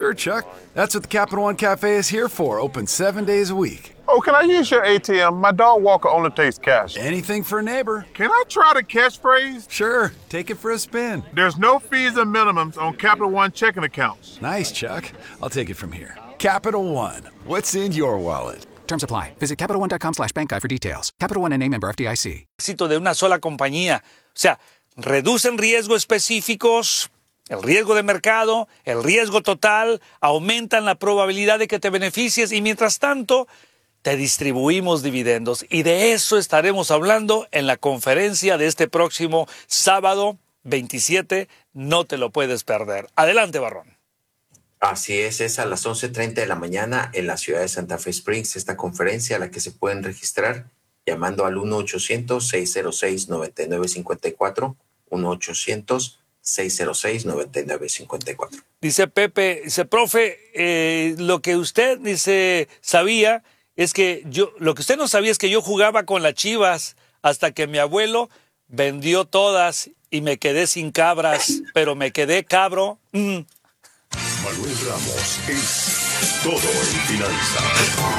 Sure, Chuck. That's what the Capital One Cafe is here for. Open 7 days a week. Oh, can I use your ATM? My dog Walker only takes cash. Anything for a neighbor. Can I try the catchphrase? Sure. Take it for a spin. There's no fees and minimums on Capital One checking accounts. Nice, Chuck. I'll take it from here. Capital One. What's in your wallet? Terms apply. Visit CapitalOne.com/bankguide for details. Capital One N.A. member FDIC. Éxito de una sola compañía. O sea, reducen riesgos específicos, el riesgo de mercado, el riesgo total, aumentan la probabilidad de que te beneficies y mientras tanto te distribuimos dividendos. Y de eso estaremos hablando en la conferencia de este próximo sábado 27. No te lo puedes perder. Adelante, Barrón. Así es a las 11:30 de la mañana en la ciudad de Santa Fe Springs, esta conferencia a la que se pueden registrar llamando al 1-800-606-9954, 1-800-606-9954. Dice Pepe, dice, profe, lo que usted sabía es que lo que usted no sabía es que yo jugaba con las Chivas hasta que mi abuelo vendió todas y me quedé sin cabras, pero me quedé cabro. Manuel Ramos es todo en finanzas.